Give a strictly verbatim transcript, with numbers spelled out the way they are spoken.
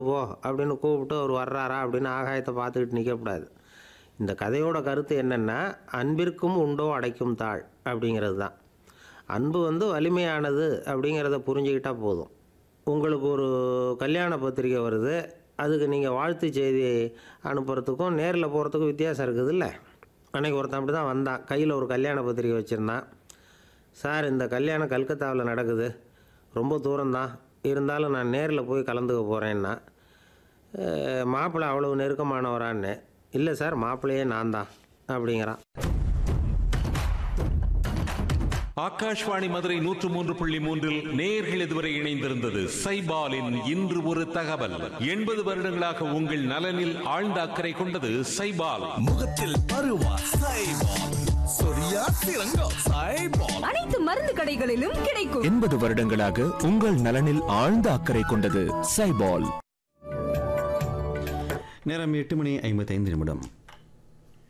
ஓ அப்படின்னு கூப்பிட்டு அவர் வர்றாரா அப்படின்னு ஆகாயத்தை பார்த்துக்கிட்டு நிற்கக்கூடாது. இந்த கதையோட கருத்து என்னென்னா, அன்பிற்கும் உண்டோ அடைக்கும் தாழ் அப்படிங்கிறது தான். அன்பு வந்து வலிமையானது அப்படிங்கிறத புரிஞ்சுக்கிட்டால் போதும். உங்களுக்கு ஒரு கல்யாண பத்திரிக்கை வருது, அதுக்கு நீங்கள் வாழ்த்து செய்தி அனுப்புறதுக்கும் நேரில் போகிறதுக்கும் வித்தியாசம் இருக்குதுல்ல. அன்றைக்கி ஒருத்தன் அப்படி தான் வந்தான், கையில் ஒரு கல்யாண பத்திரிக்கை வச்சுருந்தான். சார், இந்த கல்யாணம் கல்கத்தாவில் நடக்குது, ரொம்ப தூரம்தான், இருந்தாலும் நான் நேரில் போய் கலந்துக்க போகிறேன்னா. மாப்பிள்ளை அவ்வளவு நெருக்கமானவரான்னு. இல்லை சார், மாப்பிள்ளையே நான் தான் அப்படிங்கிறான். ஆகாஷ்வாணி மதுரை நூற்று மூன்று புள்ளி மூன்றில் நேயர்கள் இதுவரை இணைந்திருந்தது சைபாலின் இன்று ஒரு தகவல். எண்பது வருடங்களாக உங்கள் நலனில் ஆழ்ந்த அக்கறை கொண்டது சைபால். முகத்தில் பருவா சைபால், சொரியா சிறங்கா சைபால், அனைத்து மருந்து கடைகளிலும் கிடைக்கும். எண்பது வருடங்களாக உங்கள் நலனில் ஆழ்ந்த அக்கறை கொண்டது சைபால். நேரம் எட்டு மணி ஐம்பத்தைந்து நிமிடம்.